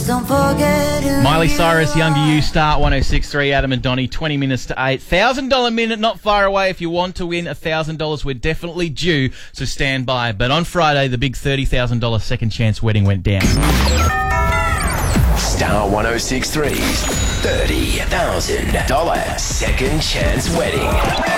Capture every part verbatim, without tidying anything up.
Don't forget who Miley you Cyrus, Younger are. You, Start one oh six point three, Adam and Donnie, twenty minutes to eight. one thousand dollars minute, not far away. If you want to win one thousand dollars, we're definitely due, so stand by. But on Friday, the big thirty thousand dollars second chance wedding went down. Star one oh six point three's thirty thousand dollars second chance wedding.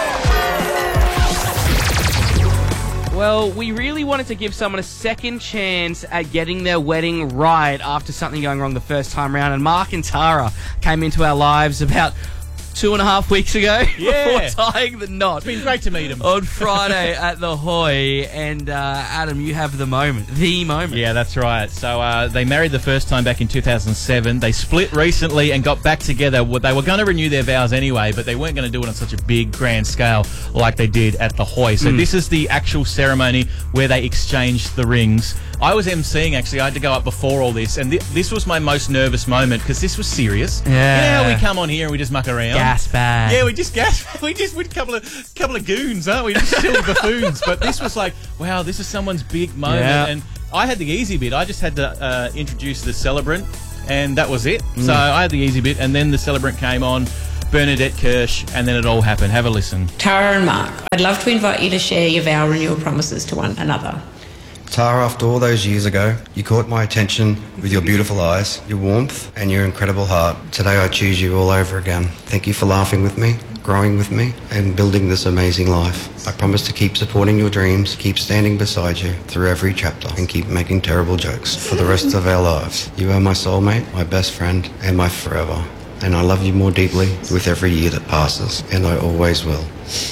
Well, we really wanted to give someone a second chance at getting their wedding right after something going wrong the first time round. And Mark and Tara came into our lives about two and a half weeks ago Yeah. before tying the knot. It's been great to meet him. On Friday at the Hoy. And uh, Adam, you have the moment. The moment. Yeah, that's right. So uh, they married the first time back in two thousand seven. They split recently and got back together. Well, they were going to renew their vows anyway, but they weren't going to do it on such a big, grand scale like they did at the Hoy. So Mm. this is the actual ceremony where they exchanged the rings. I was emceeing, actually. I had to go up before all this, and th- this was my most nervous moment because this was serious. Yeah. You know how we come on here and we just muck around? Gas bag. Yeah, we just gas. We just we're a couple of couple of goons, aren't we? Just silly buffoons. But this was like, wow, this is someone's big moment. Yeah. And I had the easy bit. I just had to uh, introduce the celebrant, and that was it. Mm. So I had the easy bit, and then the celebrant came on, Bernadette Kirsch, and then it all happened. Have a listen. Tara and Mark, I'd love to invite you to share your vow renewal promises to one another. Tara, after all those years ago, you caught my attention with your beautiful eyes, your warmth, and your incredible heart. Today I choose you all over again. Thank you for laughing with me, growing with me, and building this amazing life. I promise to keep supporting your dreams, keep standing beside you through every chapter, and keep making terrible jokes for the rest of our lives. You are my soulmate, my best friend, and my forever. And I love you more deeply with every year that passes, and I always will.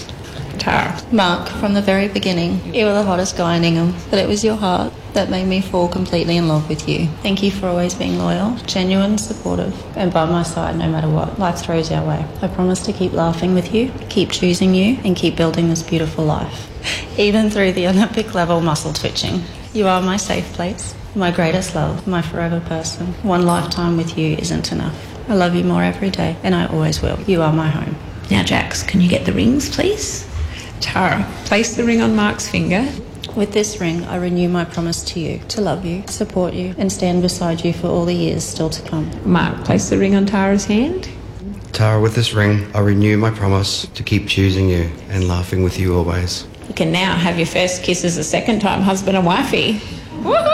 Tara. Mark, from the very beginning, you were the hottest guy in Ingham, but it was your heart that made me fall completely in love with you. Thank you for always being loyal, genuine, supportive, and by my side no matter what life throws our way. I promise to keep laughing with you, keep choosing you, and keep building this beautiful life. Even through the Olympic level muscle twitching. You are my safe place, my greatest love, my forever person. One lifetime with you isn't enough. I love you more every day, and I always will. You are my home. Now, Jax, can you get the rings, please? Tara, place the ring on Mark's finger. With this ring, I renew my promise to you, to love you, support you, and stand beside you for all the years still to come. Mark, place the ring on Tara's hand. Tara, with this ring, I renew my promise to keep choosing you and laughing with you always. You can now have your first kiss as a second time husband and wifey. Woohoo!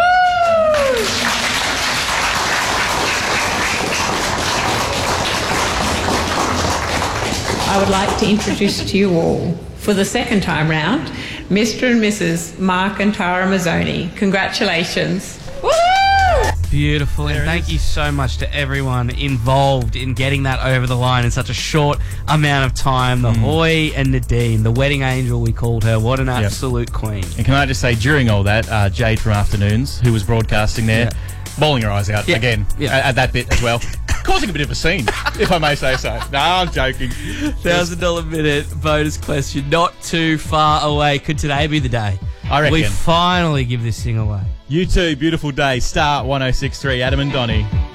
I would like to introduce to you all, for the second time round, Mister and Missus Mark and Tara Mazzoni. Congratulations. Woohoo! Beautiful, and thank you so much to everyone involved in getting that over the line in such a short amount of time. The mm. Hoy and Nadine, the wedding angel we called her. What an absolute yep. queen. And can I just say, during all that, uh, Jade from Afternoons, who was broadcasting there, yeah. bawling her eyes out yeah. again yeah. At, at that bit as well. Causing a bit of a scene, if I may say so. No, I'm joking. one thousand dollars minute bonus question, not too far away. Could today be the day? I reckon. We finally give this thing away. You too, beautiful day. Start one oh six point three, Adam and Donnie.